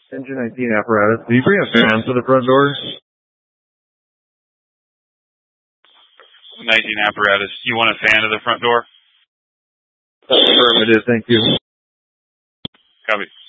Engine 19 apparatus. Do you bring a fan to the front door? 19 apparatus. You want a fan to the front door? Affirmative, thank you. Copy.